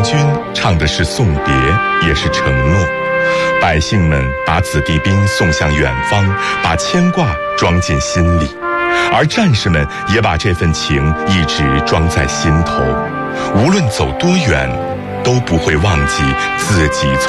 军唱的是送别，也是承诺。百姓们把子弟兵送向远方，把牵挂装进心里，而战士们也把这份情一直装在心头，无论走多远，都不会忘记自己